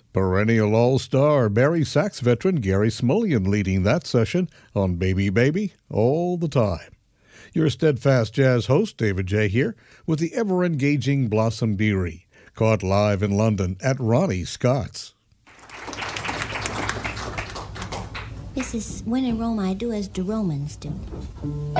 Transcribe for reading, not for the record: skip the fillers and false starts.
Perennial All-Star Barry sax veteran Gary Smullian leading that session on Baby Baby all the time. Your steadfast jazz host, David J. here, with the ever-engaging Blossom Beery, caught live in London at Ronnie Scott's. This is When in Rome I Do as the Romans do.